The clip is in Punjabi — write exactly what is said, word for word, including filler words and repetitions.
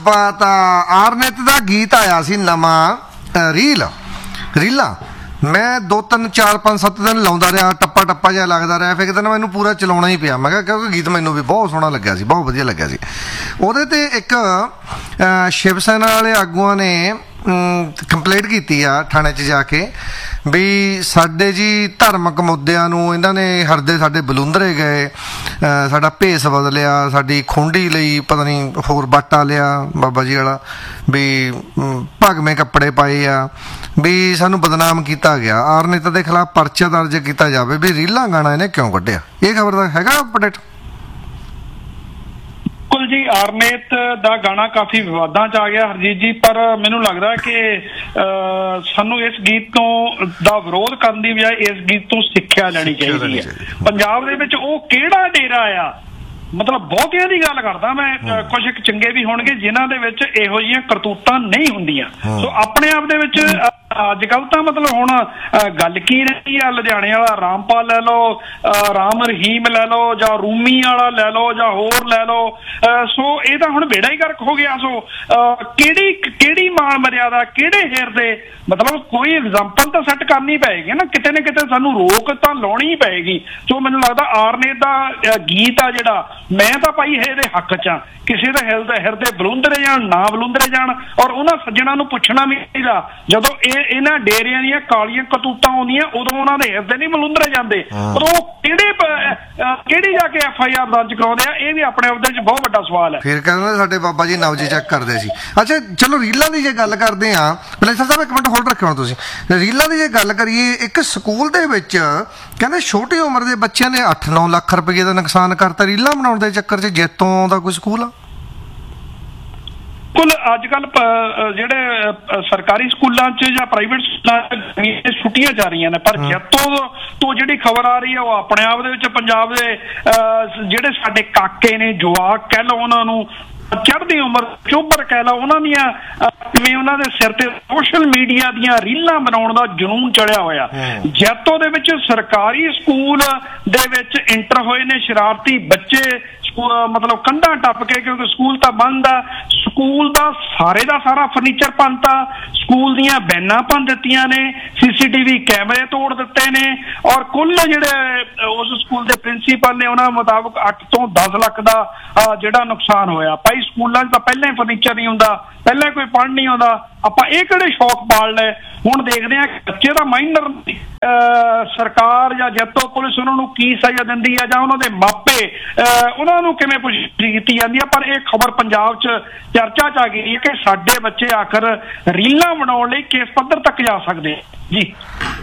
ਜਜ਼ਬਾਤ ਆਰਨਿਤ ਦਾ ਗੀਤ ਆਇਆ ਸੀ ਨਵਾਂ ਰੀਲ ਰੀਲਾਂ मैं दो तीन चार पाँच सत्त दिन लाਉਂਦਾ ਰਿਹਾ टप्पा टप्पा ਜਿਹਾ ਲੱਗਦਾ ਰਿਹਾ ਫਿਰ ਕਿਤੇ ਨਾ ਮੈਨੂੰ ਪੂਰਾ ਚਲਾਉਣਾ ਹੀ ਪਿਆ ਮੈਂ ਕਿਹਾ ਕਿਉਂਕਿ ਗੀਤ ਮੈਨੂੰ ਵੀ ਬਹੁਤ ਸੋਹਣਾ ਲੱਗਿਆ ਸੀ ਬਹੁਤ ਵਧੀਆ ਲੱਗਿਆ ਸੀ ਉਹਦੇ ਤੇ ਇੱਕ ਸ਼ਿਵ ਸੈਨਾ ਵਾਲੇ ਆਗੂਆਂ ਨੇ ਕੰਪਲੇਂਟ ਕੀਤੀ ਆ ਥਾਣੇ 'ਚ ਜਾ ਕੇ ਵੀ ਸਾਡੇ ਜੀ ਧਾਰਮਿਕ ਮੁੱਦਿਆਂ ਨੂੰ ਇਹਨਾਂ ਨੇ ਹਰਦੇ ਸਾਡੇ ਬਲੂੰਦਰੇ ਗਏ ਸਾਡਾ ਭੇਸ ਬਦਲਿਆ ਸਾਡੀ ਖੁੰਡੀ ਲਈ ਪਤਾ ਨਹੀਂ ਹੋਰ ਬਾਟਾ ਲਿਆ ਬਾਬਾ ਜੀ ਵਾਲਾ ਵੀ ਭਗਵੇਂ ਕੱਪੜੇ ਪਾਏ ਆ ਵੀ ਸਾਨੂੰ ਬਦਨਾਮ ਕੀਤਾ ਗਿਆ ਆਰਨਿਤ ਦੇ ਖਿਲਾਫ ਪਰਚਾ ਦਰਜ ਕੀਤਾ ਜਾਵੇ ਵੀ ਰੀਲਾਂ ਗਾਣਾ ਇਹਨੇ ਕਿਉਂ ਕੱਢਿਆ ਇਹ ਖਬਰ ਦਾ ਹੈਗਾ ਅਪਡੇਟ ਬਿਲਕੁਲ ਜੀ ਆਰਨਿਤ ਦਾ ਗਾਣਾ ਕਾਫੀ ਵਿਵਾਦਾਂ 'ਚ ਆ ਗਿਆ ਹਰਜੀਤ ਜੀ ਪਰ ਮੈਨੂੰ ਲੱਗਦਾ ਕਿ ਸਾਨੂੰ ਇਸ ਗੀਤ ਤੋਂ ਦਾ ਵਿਰੋਧ ਕਰਨ ਦੀ ਬਜਾਏ ਇਸ ਗੀਤ ਤੋਂ ਸਿੱਖਿਆ ਲੈਣੀ ਚਾਹੀਦੀ ਹੈ ਪੰਜਾਬ ਦੇ ਵਿੱਚ ਉਹ ਕਿਹੜਾ ਡੇਰਾ ਆ ਮਤਲਬ ਬਹੁਤਿਆਂ ਦੀ ਗੱਲ ਕਰਦਾ ਮੈਂ ਕੁਝ ਇੱਕ ਚੰਗੇ ਵੀ ਹੋਣਗੇ ਜਿਨ੍ਹਾਂ ਦੇ ਵਿੱਚ ਇਹੋ ਜਿਹੀਆਂ ਕਰਤੂਤਾਂ ਨਹੀਂ ਹੁੰਦੀਆਂ ਸੋ ਆਪਣੇ ਆਪ ਦੇ ਵਿੱਚ ਅੱਜ ਕੱਲ੍ਹ ਤਾਂ ਮਤਲਬ ਹੁਣ ਗੱਲ ਕੀ ਰਹੀ ਆ ਲੁਧਿਆਣੇ ਵਾਲਾ ਰਾਮਪਾਲ ਲੈ ਲਓ ਰਾਮ ਰਹੀਮ ਲੈ ਲਓ ਜਾਂ ਰੂਮੀ ਵਾਲਾ ਲੈ ਲਓ ਜਾਂ ਹੋਰ ਲੈ ਲਓ ਸੋ ਇਹ ਤਾਂ ਹੁਣ ਬੇੜਾ ਹੀ ਗਰਕ ਹੋ ਗਿਆ ਸੋ ਕਿਹੜੀ ਕਿਹੜੀ ਮਾਣ ਮਰਿਆਦਾ ਕਿਹੜੇ ਹਿਰਦੇ ਮਤਲਬ ਕੋਈ ਐਗਜ਼ਾਮਪਲ ਤਾਂ ਸੈੱਟ ਕਰਨੀ ਪਏਗੀ ਨਾ ਕਿਤੇ ਨਾ ਕਿਤੇ ਸਾਨੂੰ ਰੋਕ ਤਾਂ ਲਾਉਣੀ ਹੀ ਪਏਗੀ ਸੋ ਮੈਨੂੰ ਲੱਗਦਾ ਆਰਨਿਤ ਦਾ ਗੀਤ ਆ ਜਿਹੜਾ ਮੈਂ ਤਾਂ ਭਾਈ ਇਹਦੇ ਹੱਕ 'ਚ ਆ ਕਿਸੇ ਦਾ ਹਿਰਦੇ ਹਿਰਦੇ ਬਲੂੰਦਰੇ ਜਾਣ ਨਾ ਬਲੂੰਦਰੇ ਜਾਣ ਔਰ ਉਹਨਾਂ ਸੱਜਣਾ ਨੂੰ ਪੁੱਛਣਾ ਵੀ ਚਾਹੀਦਾ ਜਦੋਂ ਇਹ ਇਹਨਾਂ ਡੇਰਿਆਂ ਦੀਆਂ ਕਾਲੀਆਂ ਕਰਤੂਤਾਂ ਆਉਂਦੀਆਂ ਉਦੋਂ ਉਹਨਾਂ ਦੇ ਹਿਰਦੇ ਨਹੀਂ ਬਲੂੰਦਰੇ ਜਾਂਦੇ ਪਰ ਉਹ ਕਿਹੜੇ ਕਿਹੜੀ ਜਾ ਕੇ ਐਫ ਆਈ ਆਰ ਦਰਜ ਕਰਾਉਂਦੇ ਆ ਇਹ ਵੀ ਆਪਣੇ ਆਪ ਦੇ ਵਿੱਚ ਬਹੁਤ ਵੱਡਾ ਸਵਾਲ ਹੈ ਫਿਰ ਕਹਿੰਦੇ ਸਾਡੇ ਬਾਬਾ ਜੀ ਨਬਜ਼ ਚੈੱਕ ਕਰਦੇ ਸੀ ਅੱਛਾ ਚਲੋ ਰੀਲਾਂ ਦੀ ਜੇ ਗੱਲ ਕਰਦੇ ਹਾਂ ਪਲੇਸਰ ਸਾਹਿਬ ਇੱਕ ਮਿੰਟ ਹੋਲਡ ਰੱਖਿਓ ਤੁਸੀਂ ਰੀਲਾਂ ਦੀ ਜੇ ਗੱਲ ਕਰੀਏ ਇੱਕ ਸਕੂਲ ਦੇ ਵਿੱਚ ਕਹਿੰਦੇ ਛੋਟੀ ਉਮਰ ਦੇ ਬੱਚਿਆਂ ਨੇ ਅੱਠ ਨੌ ਲੱਖ ਰੁਪਏ ਦਾ ਨੁਕਸਾਨ ਕਰਤਾ ਰੀਲਾਂ ਬਣਾਉਣ ਦੇ ਚੱਕਰ 'ਚ ਜੈਤੋਂ ਦਾ ਕੋਈ ਸਕੂਲ ਆ ਬਿਲਕੁਲ ਅੱਜ ਕੱਲ ਜਿਹੜੇ ਸਰਕਾਰੀ ਸਕੂਲਾਂ 'ਚ ਜਾਂ ਪ੍ਰਾਈਵੇਟ ਸਕੂਲਾਂ 'ਚ ਛੁੱਟੀਆਂ ਜਾ ਰਹੀਆਂ ਨੇ ਪਰ ਜੈਤੋਂ ਤੋਂ ਜਿਹੜੀ ਖਬਰ ਆ ਰਹੀ ਹੈ ਉਹ ਆਪਣੇ ਆਪ ਦੇ ਵਿੱਚ ਪੰਜਾਬ ਦੇ ਜਿਹੜੇ ਸਾਡੇ ਕਾਕੇ ਨੇ ਜਵਾਕ ਕਹਿ ਲਓ ਉਹਨਾਂ ਨੂੰ ਚੜ੍ਹਦੀ ਉਮਰ ਚੋਬਰ ਕਹਿ ਲਓ ਉਹਨਾਂ ਦੀਆਂ ਜਿਵੇਂ ਉਹਨਾਂ ਦੇ ਸਿਰ ਤੇ ਸੋਸ਼ਲ ਮੀਡੀਆ ਦੀਆਂ ਰੀਲਾਂ ਬਣਾਉਣ ਦਾ ਜਨੂੰਨ ਚੜਿਆ ਹੋਇਆ ਜੈਤੋਂ ਦੇ ਵਿੱਚ ਸਰਕਾਰੀ ਸਕੂਲ ਦੇ ਵਿੱਚ ਇੰਟਰ ਹੋਏ ਨੇ ਸ਼ਰਾਰਤੀ ਬੱਚੇ ਮਤਲਬ ਕੰਧਾਂ ਟੱਪ ਕੇ ਕਿਉਂਕਿ ਸਕੂਲ ਤਾਂ ਬੰਦ ਆ ਸਕੂਲ ਦਾ ਸਾਰੇ ਦਾ ਸਾਰਾ ਫਰਨੀਚਰ ਭੰਨਤਾ ਸਕੂਲ ਦੀਆਂ ਬੈਨਾਂ ਭੰਨ ਦਿੱਤੀਆਂ ਨੇ ਸੀਸੀਟੀਵੀ ਕੈਮਰੇ ਤੋੜ ਦਿੱਤੇ ਨੇ ਔਰ ਕੁੱਲ ਜਿਹੜੇ ਉਸ ਸਕੂਲ ਦੇ ਪ੍ਰਿੰਸੀਪਲ ਨੇ ਉਹਨਾਂ ਮੁਤਾਬਕ ਅੱਠ ਤੋਂ ਦਸ ਲੱਖ ਦਾ ਜਿਹੜਾ ਨੁਕਸਾਨ ਹੋਇਆ ਭਾਈ ਸਕੂਲਾਂ 'ਚ ਤਾਂ ਪਹਿਲਾਂ ਹੀ ਫਰਨੀਚਰ ਨਹੀਂ ਹੁੰਦਾ ਪਹਿਲਾਂ ਕੋਈ ਪੜ੍ਹ ਨਹੀਂ ਆਉਂਦਾ ਆਪਾਂ ਇਹ ਕਿਹੜੇ ਸ਼ੌਕ ਪਾਲ ਲਏ ਹੁਣ ਦੇਖਦੇ ਹਾਂ ਬੱਚੇ ਦਾ ਮਾਈਨਰ ਸਰਕਾਰ ਜਾਂ ਜੈਤੋ ਪੁਲਿਸ ਉਹਨਾਂ ਨੂੰ ਕੀ ਸਜ਼ਾ ਦਿੰਦੀ ਹੈ ਜਾਂ ਉਹਨਾਂ ਦੇ ਮਾਪੇ ਉਹਨਾਂ ਨੂੰ ਕਿਵੇਂ ਪੁੱਛਗਿੱਛ ਕੀਤੀ ਜਾਂਦੀ ਹੈ ਪਰ ਇਹ ਖਬਰ ਪੰਜਾਬ 'ਚ ਚਰਚਾ 'ਚ ਆ ਗਈ ਹੈ ਕਿ ਸਾਡੇ ਬੱਚੇ ਆਖਰ ਰੀਲਾਂ ਬਣਾਉਣ ਲਈ ਕਿਸ ਪੱਧਰ ਤੱਕ ਜਾ ਸਕਦੇ ਜੀ